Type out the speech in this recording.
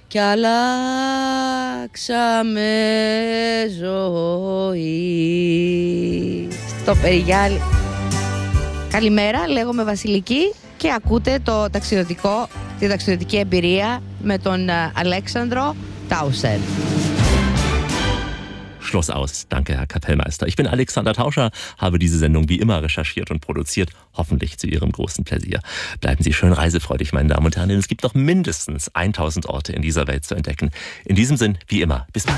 κι αλλάξαμε ζωή. Στο Περιγιάλι. Καλημέρα, λέγομαι Βασιλική και ακούτε τη ταξιδιωτική εμπειρία με τον Αλέξανδρο Τάουσεν. Schluss aus. Danke, Herr Kapellmeister. Ich bin Alexander Tauscher, habe diese Sendung wie immer recherchiert und produziert, hoffentlich zu Ihrem großen Pläsier. Bleiben Sie schön reisefreudig, meine Damen und Herren, denn es gibt noch mindestens 1000 Orte in dieser Welt zu entdecken. In diesem Sinn, wie immer, bis bald.